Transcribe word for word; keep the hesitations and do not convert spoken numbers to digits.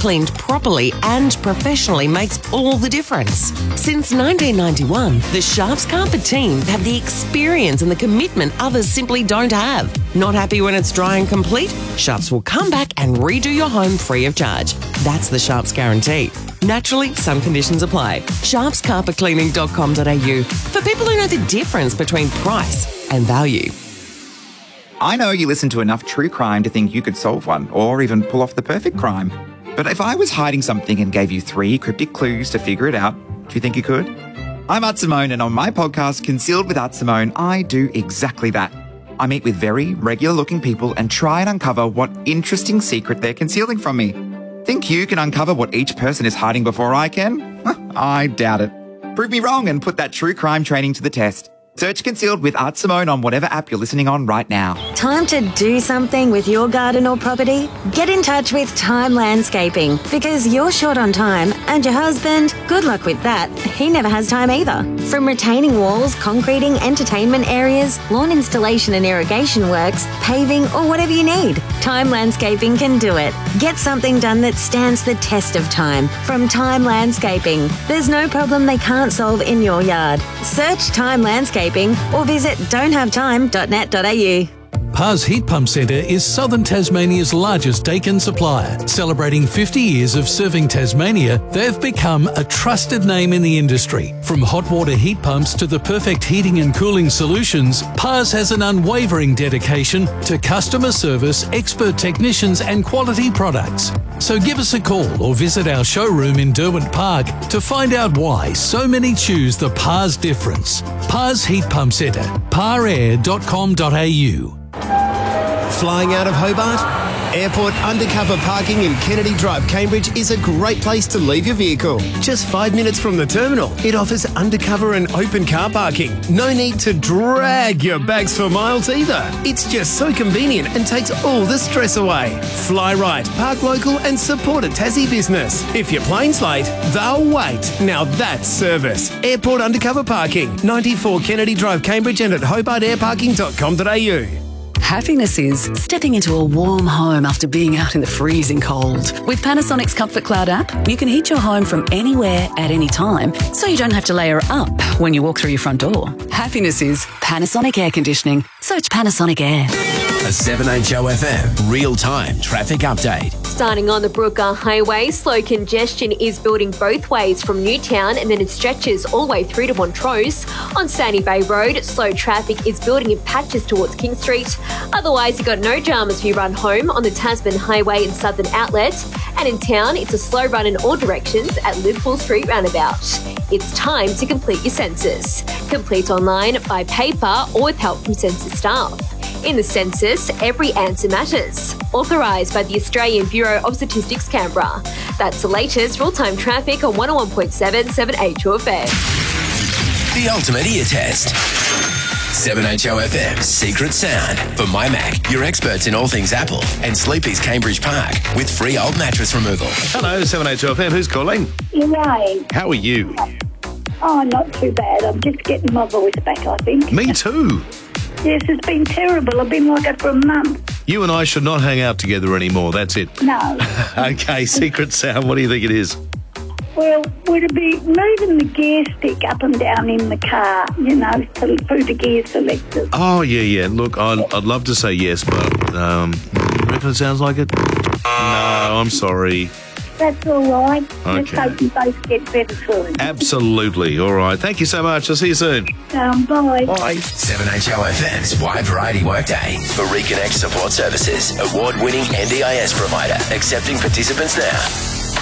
cleaned properly and professionally makes all the difference. Since nineteen ninety-one, the Sharps Carpet team have the experience and the commitment others simply don't have. Not happy when it's dry and complete? Sharps will come back and redo your home free of charge. That's the Sharps guarantee. Naturally, some conditions apply. sharps carpet cleaning dot com dot a u for people who know the difference between price and value. I know you listen to enough true crime to think you could solve one, or even pull off the perfect crime. But if I was hiding something and gave you three cryptic clues to figure it out, do you think you could? I'm Art Simone, and on my podcast, Concealed with Art Simone, I do exactly that. I meet with very regular-looking people and try and uncover what interesting secret they're concealing from me. Think you can uncover what each person is hiding before I can? I doubt it. Prove me wrong and put that true crime training to the test. Search Concealed with Art Simone on whatever app you're listening on right now. Time to do something with your garden or property? Get in touch with Time Landscaping, because you're short on time and your husband, good luck with that, he never has time either. From retaining walls, concreting, entertainment areas, lawn installation and irrigation works, paving, or whatever you need, Time Landscaping can do it. Get something done that stands the test of time from Time Landscaping. There's no problem they can't solve in your yard. Search Time Landscaping or visit don't have time dot net dot a u. Pars Heat Pump Centre is southern Tasmania's largest Dakin supplier. Celebrating fifty years of serving Tasmania, they've become a trusted name in the industry. From hot water heat pumps to the perfect heating and cooling solutions, Pars has an unwavering dedication to customer service, expert technicians and quality products. So give us a call or visit our showroom in Derwent Park to find out why so many choose the Pars difference. Pars Heat Pump Centre, par air dot com dot a u. Flying out of Hobart? Airport undercover parking in Kennedy Drive, Cambridge is a great place to leave your vehicle. Just five minutes from the terminal, it offers undercover and open car parking. No need to drag your bags for miles either. It's just so convenient and takes all the stress away. Fly right, park local and support a Tassie business. If your plane's late, they'll wait. Now that's service. Airport undercover parking, ninety-four Kennedy Drive, Cambridge and at hobart air parking dot com dot a u. Happiness is stepping into a warm home after being out in the freezing cold. With Panasonic's Comfort Cloud app, you can heat your home from anywhere at any time, so you don't have to layer up when you walk through your front door. Happiness is Panasonic Air Conditioning. Search Panasonic Air. A seven H O F M real-time traffic update. Starting on the Brooker Highway, slow congestion is building both ways from Newtown and then it stretches all the way through to Montrose. On Sandy Bay Road, slow traffic is building in patches towards King Street. Otherwise, you've got no dramas for your run home on the Tasman Highway and Southern Outlet. And in town, it's a slow run in all directions at Liverpool Street Roundabout. It's time to complete your census. Complete online, by paper or with help from census staff. In the census, every answer matters. Authorised by the Australian Bureau of Statistics, Canberra. That's the latest real-time traffic on one oh one point seven, seven H O F M. The ultimate ear test. seven H O F M's Secret Sound for My Mac, your experts in all things Apple, and Sleepy's Cambridge Park with free old mattress removal. Hello, seven H O F M. Who's calling? Elaine. How are you? Oh, not too bad. I'm just getting my voice back, I think. Me too. Yes, it's been terrible. I've been like it for a month. You and I should not hang out together anymore. That's it. No. Okay, Secret Sound. What do you think it is? Well, would it be moving the gear stick up and down in the car, you know, to, through the gear selectors? Oh, yeah, yeah. Look, I'd, I'd love to say yes, but um, you reckon it sounds like it? No, I'm sorry. That's all right. Okay. Let's hope you both get better soon. Absolutely. All right. Thank you so much. I'll see you soon. Um, bye. Bye. seven H O F M's Wide Variety Workday for Reconnect Support Services, award-winning N D I S provider, accepting participants now.